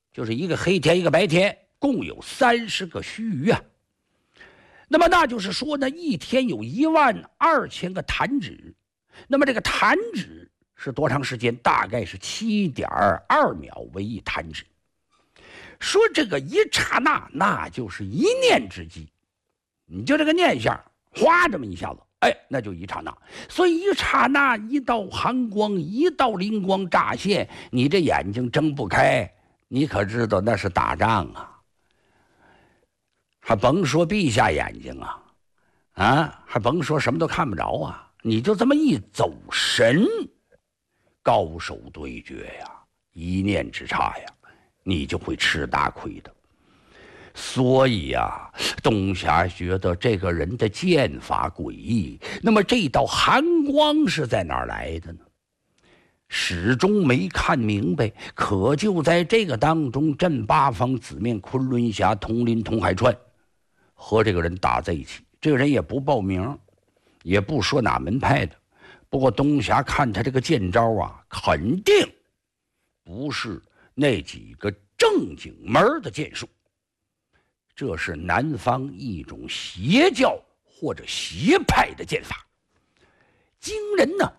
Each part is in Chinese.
就是一个黑天一个白天，共有30个须臾啊。那么那就是说呢，一天有12000个弹指。那么这个弹指是多长时间？大概是7.2秒为一弹指。说这个一刹那，那就是一念之机，你就这个念想，哗这么一下子，哎，那就一刹那。所以一刹那，一道寒光，一道灵光乍现，你这眼睛睁不开，你可知道那是打仗啊！还甭说闭下眼睛啊，还甭说什么都看不着啊！你就这么一走神，高手对决呀，一念之差呀，你就会吃大亏的。所以呀，东霞觉得这个人的剑法诡异，那么这道寒光是在哪儿来的呢？始终没看明白。可就在这个当中，镇八方紫面昆仑侠佟林佟海川和这个人打在一起。这个人也不报名，也不说哪门派的，不过东霞看他这个剑招啊，肯定不是那几个正经门的剑术，这是南方一种邪教或者邪派的剑法，惊人呢。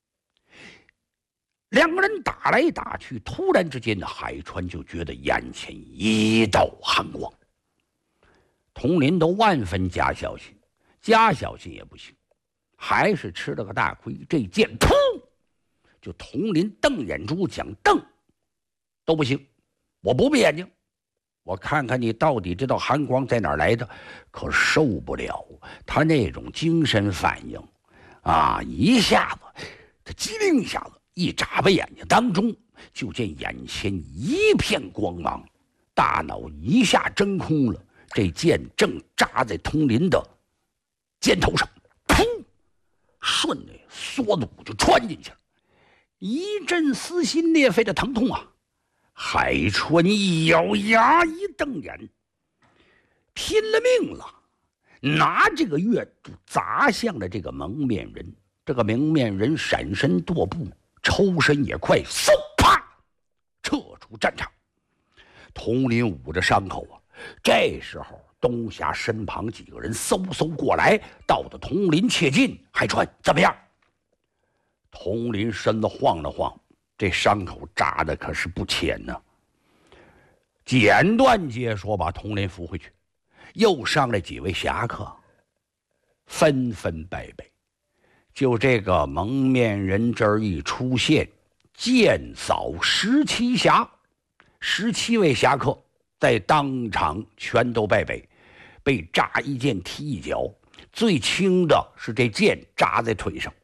两个人打来打去，突然之间的海川就觉得眼前一道寒光。佟林都万分加小心，加小心也不行，还是吃了个大亏。这剑噗，就佟林瞪眼珠想瞪都不行，我不闭眼睛，我看看你到底这道寒光在哪儿来的。可受不了他那种精神反应啊！一下子他机灵一下子一眨巴眼睛当中，就见眼前一片光芒，大脑一下真空了。这剑正扎在佟林的肩头上，噗，顺着缩骨就穿进去了，一阵撕心裂肺的疼痛啊！海川一咬牙，一瞪眼，拼了命了，拿这个月柱砸向了这个蒙面人。这个蒙面人闪身踱步，抽身也快，嗖啪，撤出战场。佟林捂着伤口啊。这时候东霞身旁几个人嗖过来，到的佟林切近，海川怎么样？佟林身子晃了晃，这伤口扎的可是不浅呢。简短解说把佟林扶回去，又上来几位侠客，纷纷败北。就这个蒙面人这儿一出现，剑扫17侠，17位侠客在当场全都败北，被扎一剑踢一脚，最轻的是这剑扎在腿上。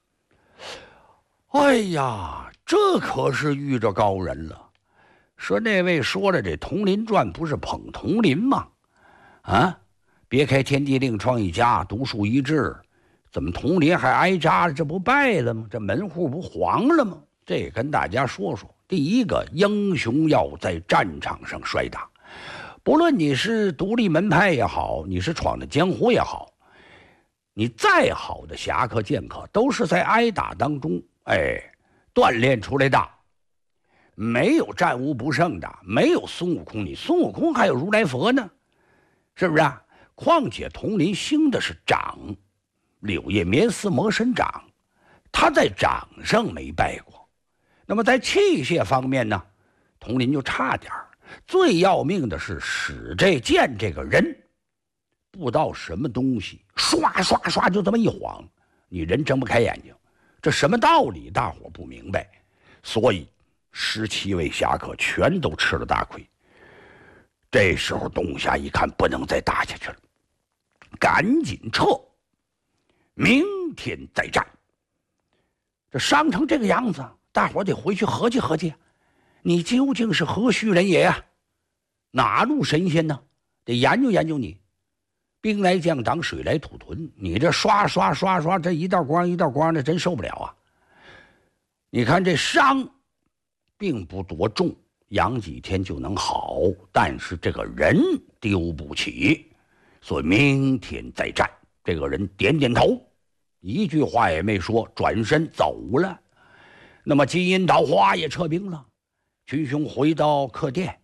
哎呀，这可是遇着高人了。说那位说了，这《佟林传》不是捧佟林吗？啊，别开天地另创一家，独树一帜，怎么佟林还挨扎了？这不败了吗？这门户不黄了吗？这也跟大家说说。第一个，英雄要在战场上摔打，不论你是独立门派也好，你是闯的江湖也好，你再好的侠客剑客，都是在挨打当中锻炼出来的。没有战无不胜的，没有孙悟空，你孙悟空还有如来佛呢，是不是啊？况且佟林兴的是掌，柳叶棉丝魔神掌，他在掌上没败过。那么在器械方面呢，佟林就差点儿。最要命的是使这剑这个人不知道什么东西，刷刷刷就这么一晃，你人睁不开眼睛，这什么道理大伙不明白。所以17位侠客全都吃了大亏。这时候东霞一看不能再打下去了，赶紧撤，明天再战。这伤成这个样子，大伙得回去合计合计，你究竟是何许人也呀？哪路神仙呢？得研究研究你。兵来将挡，水来土屯，你这刷刷刷刷，这一道光一道光的，真受不了啊！你看这伤并不多重，养几天就能好，但是这个人丢不起，所以明天再战。这个人点点头，一句话也没说，转身走了。那么金银岛花也撤兵了，群雄回到客店，